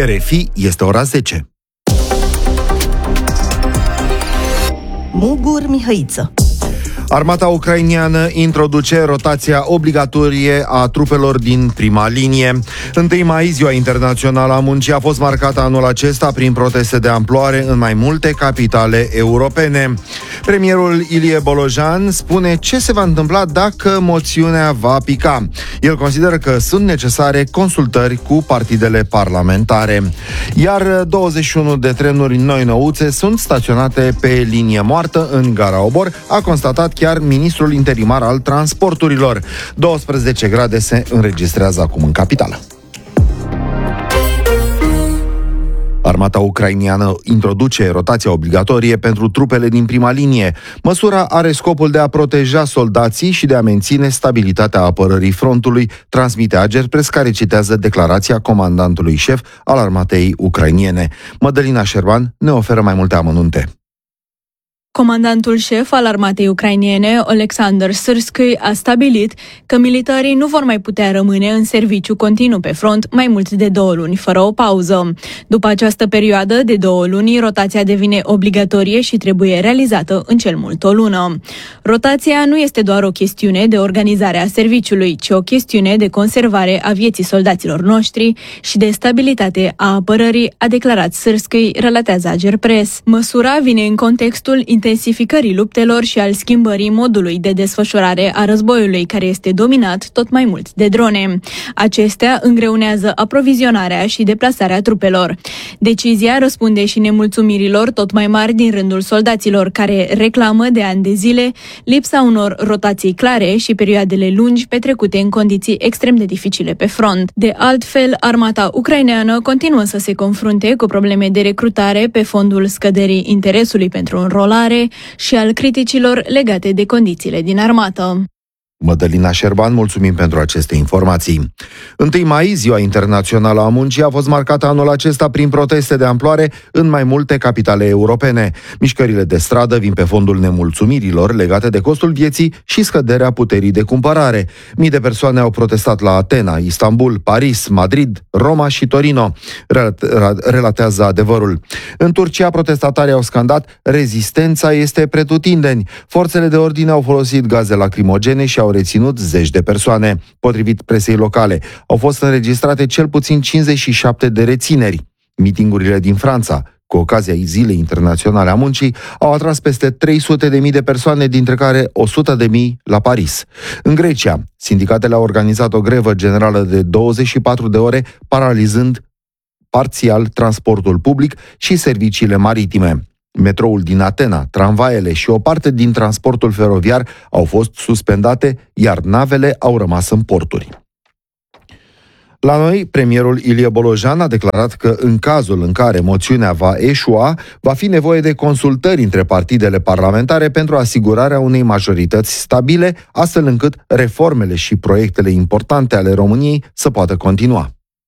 RFI, este ora 10. Mugur Mihăiță. Armata ucrainiană introduce rotația obligatorie a trupelor din prima linie. 1 mai, Ziua Internațională a Muncii, a fost marcată anul acesta prin proteste de amploare în mai multe capitale europene. Premierul Ilie Bolojan spune ce se va întâmpla dacă moțiunea va pica. El consideră că sunt necesare consultări cu partidele parlamentare. Iar 21 de trenuri noi nouțe sunt staționate pe linie moartă în Gara Obor, a constatat chiar ministrul interimar al transporturilor. 12 grade se înregistrează acum în capitală. Armata ucrainiană introduce rotația obligatorie pentru trupele din prima linie. Măsura are scopul de a proteja soldații și de a menține stabilitatea apărării frontului, transmite Agerpres, care citează declarația comandantului șef al armatei ucrainiene. Mădălina Șerban ne oferă mai multe amănunte. Comandantul șef al armatei ucrainiene, Oleksandr Syrskyi, a stabilit că militarii nu vor mai putea rămâne în serviciu continuu pe front mai mult de 2 luni, fără o pauză. După această perioadă de 2 luni, rotația devine obligatorie și trebuie realizată în cel mult o lună. Rotația nu este doar o chestiune de organizare a serviciului, ci o chestiune de conservare a vieții soldaților noștri și de stabilitate a apărării, a declarat Syrskyi, relatează Agerpres. Măsura vine în contextul intensificării luptelor și al schimbării modului de desfășurare a războiului, care este dominat tot mai mult de drone. Acestea îngreunează aprovizionarea și deplasarea trupelor. Decizia răspunde și nemulțumirilor tot mai mari din rândul soldaților, care reclamă de ani de zile lipsa unor rotații clare și perioadele lungi petrecute în condiții extrem de dificile pe front. De altfel, armata ucraineană continuă să se confrunte cu probleme de recrutare pe fondul scăderii interesului pentru înrolare și al criticilor legate de condițiile din armată. Mădălina Șerban, mulțumim pentru aceste informații. 1 mai, Ziua Internațională a Muncii, a fost marcată anul acesta prin proteste de amploare în mai multe capitale europene. Mișcările de stradă vin pe fondul nemulțumirilor legate de costul vieții și scăderea puterii de cumpărare. Mii de persoane au protestat la Atena, Istanbul, Paris, Madrid, Roma și Torino, relatează Adevărul. În Turcia, protestatarii au scandat: rezistența este pretutindeni. Forțele de ordine au folosit gaze lacrimogene și au reținut zeci de persoane. Potrivit presei locale, au fost înregistrate cel puțin 57 de rețineri. Mitingurile din Franța, cu ocazia Zilei Internaționale a Muncii, au atras peste 300.000 de persoane, dintre care 100.000 la Paris. În Grecia, sindicatele au organizat o grevă generală de 24 de ore, paralizând parțial transportul public și serviciile maritime. Metroul din Atena, tramvaiele și o parte din transportul feroviar au fost suspendate, iar navele au rămas în porturi. La noi, premierul Ilie Bolojan a declarat că în cazul în care moțiunea va eșua, va fi nevoie de consultări între partidele parlamentare pentru asigurarea unei majorități stabile, astfel încât reformele și proiectele importante ale României să poată continua.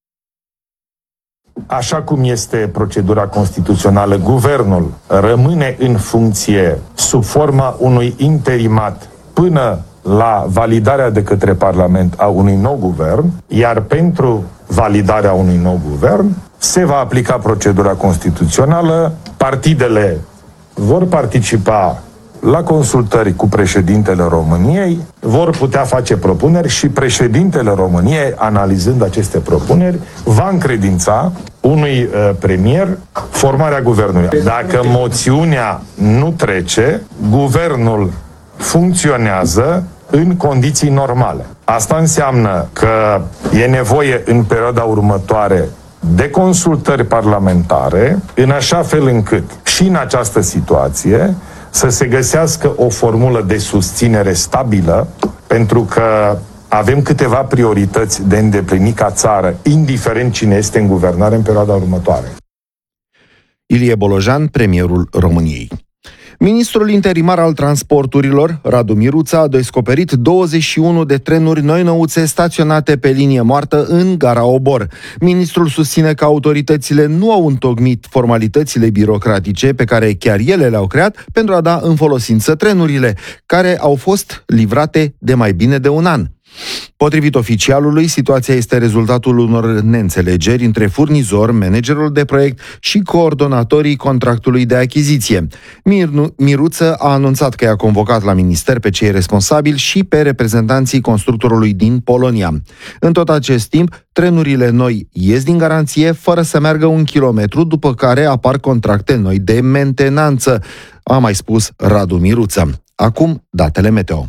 Așa cum este procedura constituțională, guvernul rămâne în funcție sub forma unui interimat până la validarea de către Parlament a unui nou guvern, iar pentru validarea unui nou guvern se va aplica procedura constituțională, partidele vor participa la consultări cu președintele României, vor putea face propuneri și președintele României, analizând aceste propuneri, va încredința unui premier formarea guvernului. Dacă moțiunea nu trece, guvernul funcționează în condiții normale. Asta înseamnă că e nevoie în perioada următoare de consultări parlamentare, în așa fel încât și în această situație să se găsească o formulă de susținere stabilă, pentru că avem câteva priorități de îndeplinit ca țară, indiferent cine este în guvernare în perioada următoare. Ilie Bolojan, premierul României. Ministrul interimar al transporturilor, Radu Miruța, a descoperit 21 de trenuri noi-nouțe staționate pe linie moartă în Gara Obor. Ministrul susține că autoritățile nu au întocmit formalitățile birocratice pe care chiar ele le-au creat pentru a da în folosință trenurile, care au fost livrate de mai bine de un an. Potrivit oficialului, situația este rezultatul unor neînțelegeri între furnizor, managerul de proiect și coordonatorii contractului de achiziție. Miruță a anunțat că i-a convocat la minister pe cei responsabili și pe reprezentanții constructorului din Polonia. În tot acest timp, trenurile noi ies din garanție fără să meargă 1 kilometru, după care apar contracte noi de mentenanță, a mai spus Radu Miruță. Acum, datele meteo.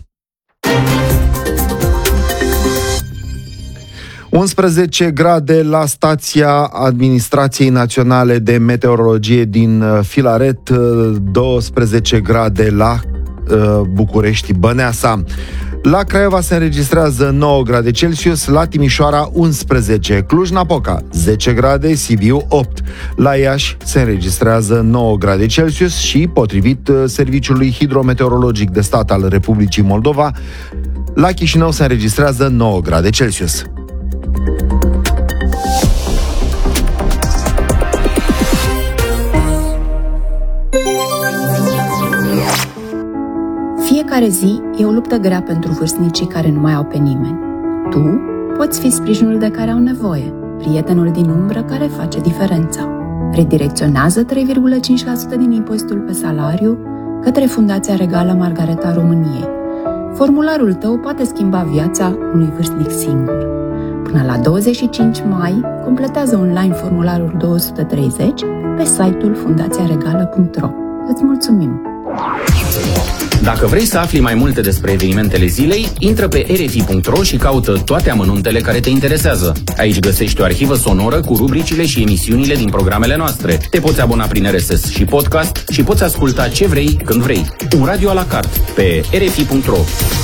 11 grade la stația Administrației Naționale de Meteorologie din Filaret, 12 grade la București, Băneasa. La Craiova se înregistrează 9 grade Celsius, la Timișoara 11, Cluj-Napoca 10 grade, Sibiu 8. La Iași se înregistrează 9 grade Celsius și, potrivit Serviciului Hidrometeorologic de Stat al Republicii Moldova, la Chișinău se înregistrează 9 grade Celsius. Fiecare zi e o luptă grea pentru vârstnicii care nu mai au pe nimeni. Tu poți fi sprijinul de care au nevoie, prietenul din umbră care face diferența. Redirecționează 3,5% din impozitul pe salariu către Fundația Regală Margareta României. Formularul tău poate schimba viața unui vârstnic singur. Până la 25 mai, completează online formularul 230 pe site-ul fundațiaregală.ro. Îți mulțumim! Dacă vrei să afli mai multe despre evenimentele zilei, intră pe rfi.ro și caută toate amănuntele care te interesează. Aici găsești o arhivă sonoră cu rubricile și emisiunile din programele noastre. Te poți abona prin RSS și podcast și poți asculta ce vrei, când vrei. Un radio à la carte pe rfi.ro.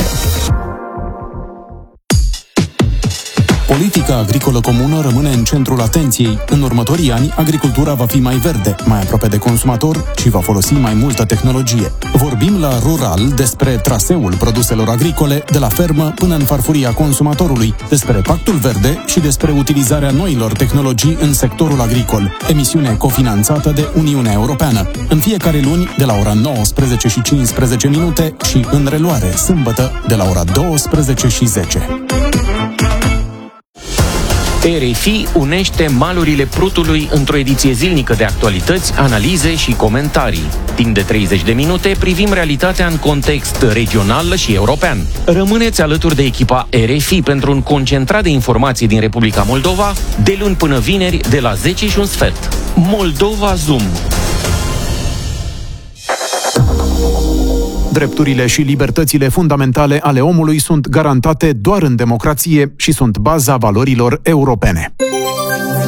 Politica agricolă comună rămâne în centrul atenției. În următorii ani, agricultura va fi mai verde, mai aproape de consumator și va folosi mai multă tehnologie. Vorbim la Rural despre traseul produselor agricole de la fermă până în farfuria consumatorului, despre Pactul Verde și despre utilizarea noilor tehnologii în sectorul agricol. Emisiune cofinanțată de Uniunea Europeană. În fiecare luni, de la ora 19:15 și în reluare, sâmbătă, de la ora 12:10. RFI unește malurile Prutului într-o ediție zilnică de actualități, analize și comentarii. Timp de 30 de minute privim realitatea în context regional și european. Rămâneți alături de echipa RFI pentru un concentrat de informații din Republica Moldova, de luni până vineri, de la 10:15. Moldova Zoom. Drepturile și libertățile fundamentale ale omului sunt garantate doar în democrație și sunt baza valorilor europene.